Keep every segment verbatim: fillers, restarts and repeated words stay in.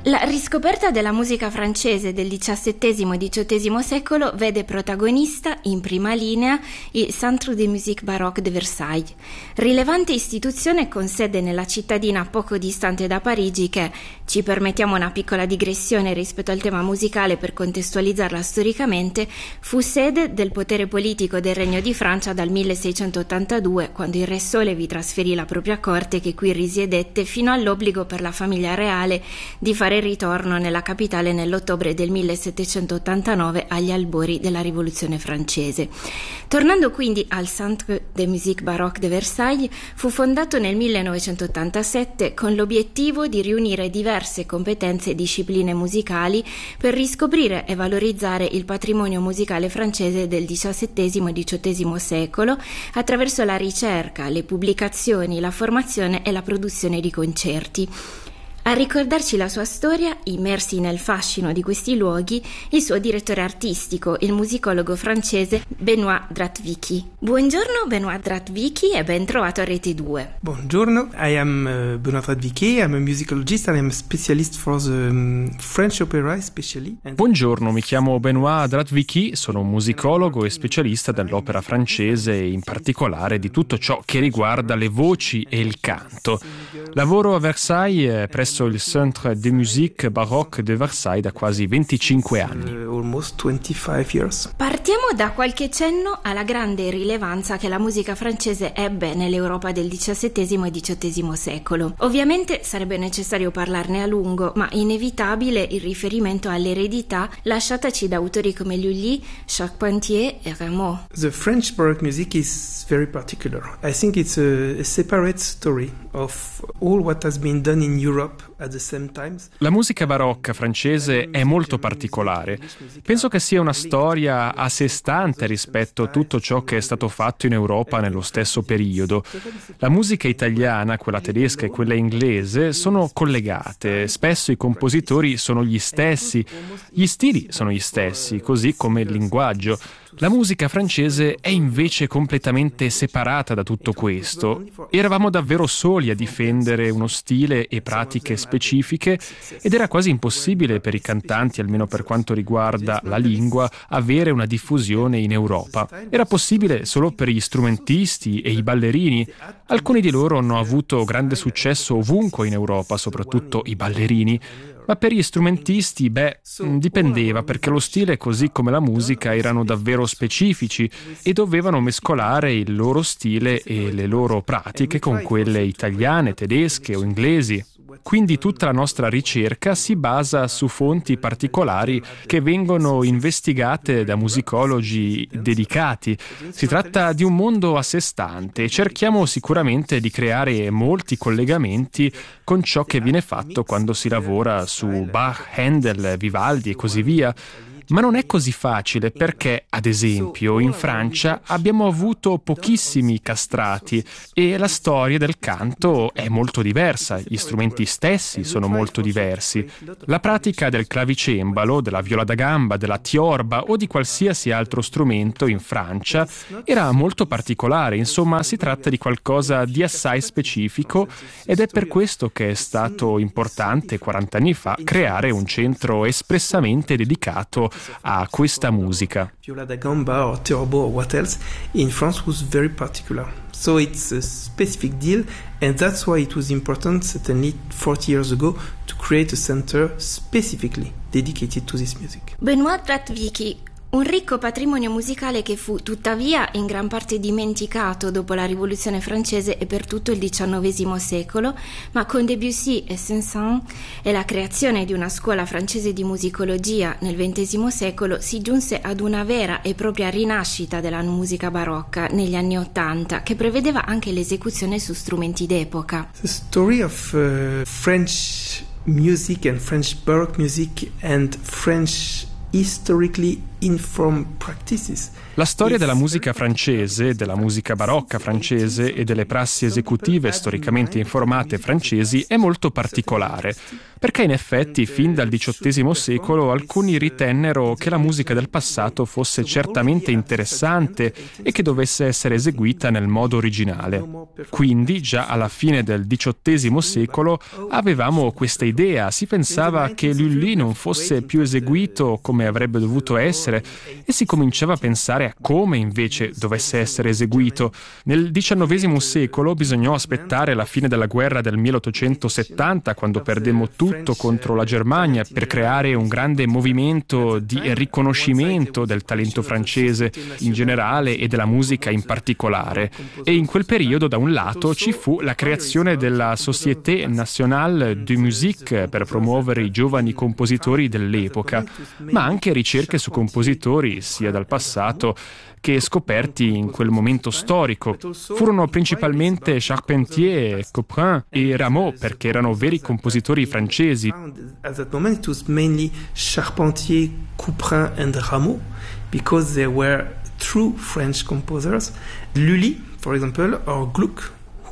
La riscoperta della musica francese del diciassettesimo e diciottesimo secolo vede protagonista in prima linea il Centre de Musique Baroque de Versailles, rilevante istituzione con sede nella cittadina poco distante da Parigi che, ci permettiamo una piccola digressione rispetto al tema musicale per contestualizzarla storicamente, fu sede del potere politico del Regno di Francia dal milleseicentottantadue, quando il Re Sole vi trasferì la propria corte che qui risiedette, fino all'obbligo per la famiglia reale di fare il ritorno nella capitale nell'ottobre del millesettecentottantanove agli albori della Rivoluzione francese. Tornando quindi al Centre de Musique Baroque de Versailles, fu fondato nel millenovecentottantasette con l'obiettivo di riunire diverse competenze e discipline musicali per riscoprire e valorizzare il patrimonio musicale francese del diciassettesimo e diciottesimo secolo attraverso la ricerca, le pubblicazioni, la formazione e la produzione di concerti. A ricordarci la sua storia, immersi nel fascino di questi luoghi, il suo direttore artistico, il musicologo francese Benoît Dratvicky. Buongiorno Benoît Dratvicky e ben trovato a Rete due. Buongiorno, I am uh, Benoît Dratvicky, I'm a musicologist and I'm a specialist for the um, French opera especially. And... Buongiorno, mi chiamo Benoît Dratvicky, sono un musicologo e specialista dell'opera francese e in particolare di tutto ciò che riguarda le voci e il canto. Lavoro a Versailles presso il Centre de Musique Baroque de Versailles da quasi venticinque anni. Almost twenty-five years. Partiamo da qualche cenno alla grande rilevanza che la musica francese ebbe nell'Europa del diciassettesimo e diciottesimo secolo. Ovviamente sarebbe necessario parlarne a lungo, ma inevitabile il riferimento all'eredità lasciataci da autori come Lully, Charpentier e Rameau. The French Baroque music is very particular. I think it's a, a separate story of all what has been done in Europe. La musica barocca francese è molto particolare. Penso che sia una storia a sé stante rispetto a tutto ciò che è stato fatto in Europa nello stesso periodo. La musica italiana, quella tedesca e quella inglese sono collegate. Spesso i compositori sono gli stessi, gli stili sono gli stessi, così come il linguaggio. La musica francese è invece completamente separata da tutto questo. Eravamo davvero soli a difendere uno stile e pratiche specifiche ed era quasi impossibile per i cantanti, almeno per quanto riguarda la lingua, avere una diffusione in Europa. Era possibile solo per gli strumentisti e i ballerini. Alcuni di loro hanno avuto grande successo ovunque in Europa, soprattutto i ballerini. Ma per gli strumentisti, beh, dipendeva, perché lo stile così come la musica erano davvero specifici e dovevano mescolare il loro stile e le loro pratiche con quelle italiane, tedesche o inglesi. Quindi tutta la nostra ricerca si basa su fonti particolari che vengono investigate da musicologi dedicati. Si tratta di un mondo a sé stante e cerchiamo sicuramente di creare molti collegamenti con ciò che viene fatto quando si lavora su Bach, Handel, Vivaldi e così via. Ma non è così facile perché, ad esempio, in Francia abbiamo avuto pochissimi castrati e la storia del canto è molto diversa, gli strumenti stessi sono molto diversi. La pratica del clavicembalo, della viola da gamba, della tiorba o di qualsiasi altro strumento in Francia era molto particolare, insomma si tratta di qualcosa di assai specifico ed è per questo che è stato importante quaranta anni fa creare un centro espressamente dedicato a questa musica. Viola da gamba or theorbo or what else in France was very particular. So it's a specific deal and that's why it was important certainly forty years ago to create a center specifically dedicated to this music. Benoît Dratvicky, un ricco patrimonio musicale che fu tuttavia in gran parte dimenticato dopo la Rivoluzione francese e per tutto il diciannovesimo secolo, ma con Debussy e Saint-Saëns e la creazione di una scuola francese di musicologia nel ventesimo secolo si giunse ad una vera e propria rinascita della musica barocca negli anni Ottanta, che prevedeva anche l'esecuzione su strumenti d'epoca. The story of uh, French music and French Baroque music and French historically informed practices. La storia della musica francese, della musica barocca francese e delle prassi esecutive storicamente informate francesi è molto particolare, perché in effetti fin dal diciottesimo secolo alcuni ritennero che la musica del passato fosse certamente interessante e che dovesse essere eseguita nel modo originale. Quindi già alla fine del diciottesimo secolo avevamo questa idea, si pensava che Lully non fosse più eseguito come avrebbe dovuto essere e si cominciava a pensare a come invece dovesse essere eseguito. Nel diciannovesimo secolo bisognò aspettare la fine della guerra del milleottocentosettanta, quando perdemmo tutto contro la Germania, per creare un grande movimento di riconoscimento del talento francese in generale e della musica in particolare. E in quel periodo, da un lato, ci fu la creazione della Société Nationale de Musique per promuovere i giovani compositori dell'epoca, ma anche ricerche su compositori sia dal passato che scoperti in quel momento storico. Furono principalmente Charpentier, Couperin e Rameau, perché erano veri compositori francesi. At that moment it was mainly Charpentier, Couperin and Rameau, because they were true French composers. Lully, for example, or Gluck,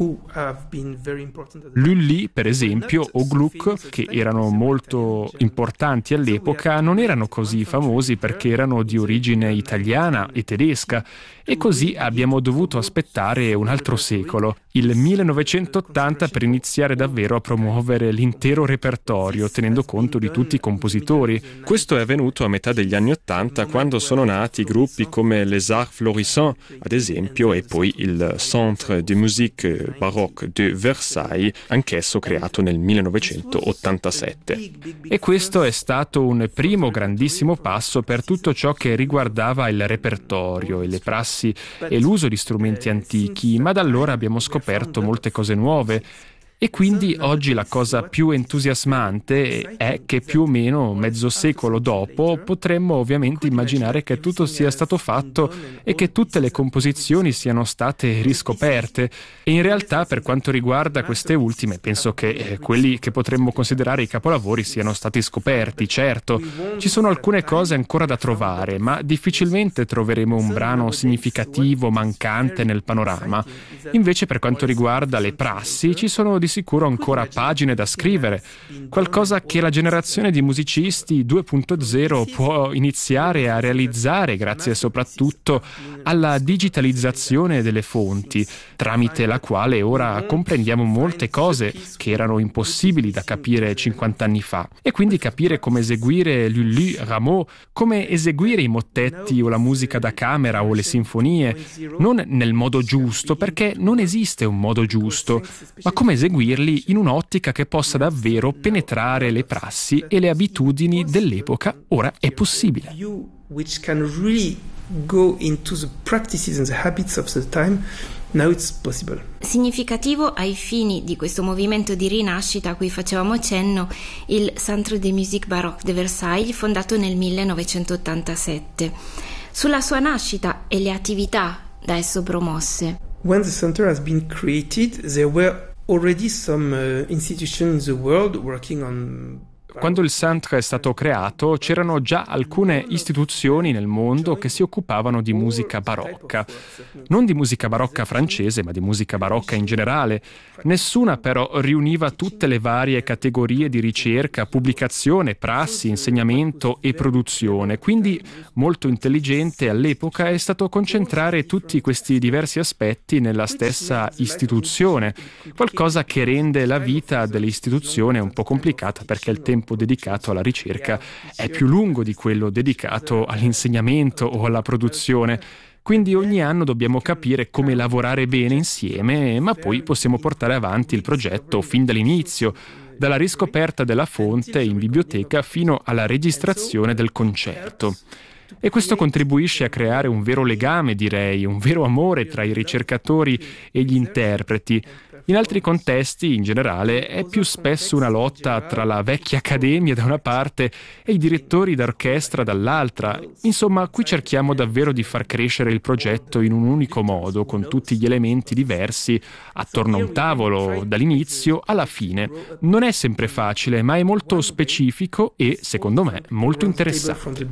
Lully, per esempio, o Gluck, che erano molto importanti all'epoca, non erano così famosi perché erano di origine italiana e tedesca, e così abbiamo dovuto aspettare un altro secolo, il millenovecentottanta, per iniziare davvero a promuovere l'intero repertorio, tenendo conto di tutti i compositori. Questo è avvenuto a metà degli anni Ottanta, quando sono nati gruppi come Les Arts Florissants, ad esempio, e poi il Centre de Musique Baroque de Versailles, anch'esso creato nel millenovecentottantasette. E questo è stato un primo grandissimo passo per tutto ciò che riguardava il repertorio e le prassi e l'uso di strumenti antichi, ma da allora abbiamo scoperto molte cose nuove. E quindi oggi la cosa più entusiasmante è che più o meno mezzo secolo dopo potremmo ovviamente immaginare che tutto sia stato fatto e che tutte le composizioni siano state riscoperte. E in realtà, per quanto riguarda queste ultime, penso che eh, quelli che potremmo considerare i capolavori siano stati scoperti. Certo, ci sono alcune cose ancora da trovare, ma difficilmente troveremo un brano significativo mancante nel panorama. Invece, per quanto riguarda le prassi, ci sono di sicuro ancora pagine da scrivere, qualcosa che la generazione di musicisti due punto zero può iniziare a realizzare grazie soprattutto alla digitalizzazione delle fonti, tramite la quale ora comprendiamo molte cose che erano impossibili da capire cinquanta anni fa, e quindi capire come eseguire Lully, Rameau, come eseguire i mottetti o la musica da camera o le sinfonie, non nel modo giusto, perché non esiste un modo giusto, ma come eseguirli in un'ottica che possa davvero penetrare le prassi e le abitudini dell'epoca. Ora è possibile. Which can really go into the practices and the habits of the time. Now it's possible. Significativo ai fini di questo movimento di rinascita a cui facevamo cenno il Centre de Musique Baroque de Versailles, fondato nel millenovecentottantasette. Sulla sua nascita e le attività da esso promosse. When the center has been created, there were already some uh, institutions in the world working on. Quando il Centre è stato creato, c'erano già alcune istituzioni nel mondo che si occupavano di musica barocca. Non di musica barocca francese, ma di musica barocca in generale. Nessuna però riuniva tutte le varie categorie di ricerca, pubblicazione, prassi, insegnamento e produzione. Quindi molto intelligente all'epoca è stato concentrare tutti questi diversi aspetti nella stessa istituzione, qualcosa che rende la vita dell'istituzione un po' complicata, perché il tempo dedicato alla ricerca è più lungo di quello dedicato all'insegnamento o alla produzione. Quindi ogni anno dobbiamo capire come lavorare bene insieme, ma poi possiamo portare avanti il progetto fin dall'inizio, dalla riscoperta della fonte in biblioteca fino alla registrazione del concerto. E questo contribuisce a creare un vero legame, direi, un vero amore tra i ricercatori e gli interpreti. In altri contesti, in generale, è più spesso una lotta tra la vecchia accademia da una parte e i direttori d'orchestra dall'altra. Insomma, qui cerchiamo davvero di far crescere il progetto in un unico modo, con tutti gli elementi diversi, attorno a un tavolo, dall'inizio alla fine. Non è sempre facile, ma è molto specifico e, secondo me, molto interessante.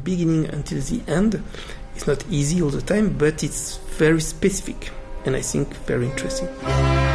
It's not easy all the time, but it's very specific and I think very interesting.